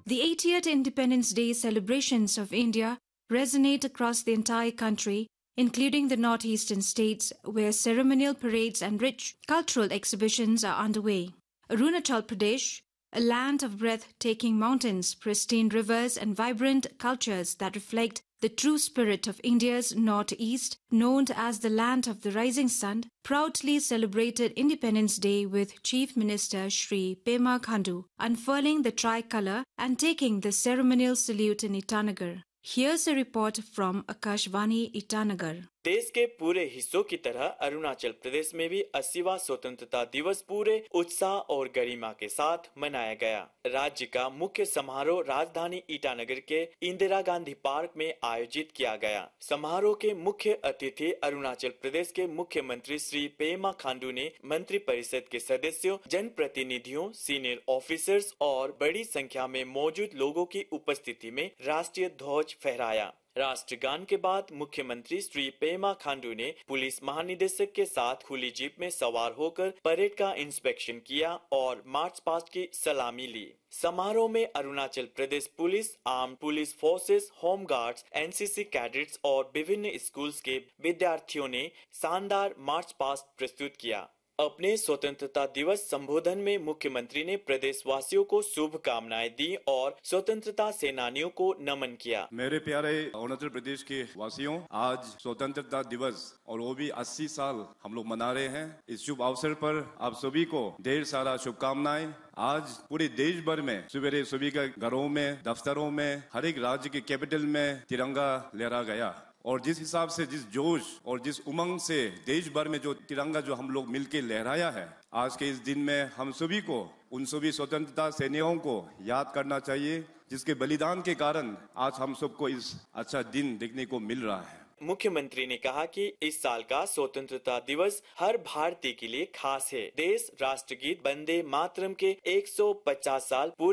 The 80th Independence Day celebrations of India resonate across the entire country, including the northeastern states, where ceremonial parades and rich cultural exhibitions are underway. Arunachal Pradesh, a land of breathtaking mountains, pristine rivers, and vibrant cultures that reflect the true spirit of India's northeast, known as the land of the rising sun, proudly celebrated Independence Day with Chief Minister Shri Pema Khandu unfurling the tricolour and taking the ceremonial salute in Itanagar. Here's a report from Akashvani Itanagar. देश के पूरे हिस्सों की तरह अरुणाचल प्रदेश में भी 80वां स्वतंत्रता दिवस पूरे उत्साह और गरिमा के साथ मनाया गया। राज्य का मुख्य समारोह राजधानी ईटानगर के इंदिरा गांधी पार्क में आयोजित किया गया। समारोह के मुख्य अतिथि अरुणाचल प्रदेश के मुख्यमंत्री श्री पेमा खांडू ने मंत्री परिषद के सदस्यों, जनप्रतिनिधियों, सीनियर ऑफिसर्स और बड़ी संख्या में मौजूद लोगों की उपस्थिति में राष्ट्रीय ध्वज फहराया। राष्ट्रगान के बाद मुख्यमंत्री श्री पेमा खांडू ने पुलिस महानिदेशक के साथ खुली जीप में सवार होकर परेड का इंस्पेक्शन किया और मार्च पास्ट की सलामी ली। समारोह में Arunachal Pradesh police, armed police forces, home guards, NCC cadets और विभिन्न स्कूल्स के विद्यार्थियों ने शानदार मार्च पास्ट प्रस्तुत किया। अपने स्वतंत्रता दिवस संबोधन में मुख्यमंत्री ने प्रदेशवासियों को शुभकामनाएं दी और स्वतंत्रता सेनानियों को नमन किया। मेरे प्यारे अरुणाचल प्रदेश के वासियों, आज स्वतंत्रता दिवस और वो भी 80 साल हम लोग मना रहे हैं। इस शुभ अवसर पर आप सभी को ढेर सारा शुभकामनाएं। आज पूरे देश भर में सवेरे सभी के घरों में, दफ्तरों में, हर एक राज्य के कैपिटल में तिरंगा लहरा गया और जिस हिसाब से, जिस जोश और जिस उमंग से देश भर में जो तिरंगा जो हम लोग मिलके लहराया है, आज के इस दिन में हम सभी को उन सभी स्वतंत्रता सेनानियों को याद करना चाहिए जिसके बलिदान के कारण आज हम सबको इस अच्छा दिन देखने को मिल रहा है। मुख्यमंत्री ने कहा कि इस साल का स्वतंत्रता दिवस हर भारतीय के लिए खास है। देश राष्ट्रगीत वंदे मातरम के 150 साल पूरे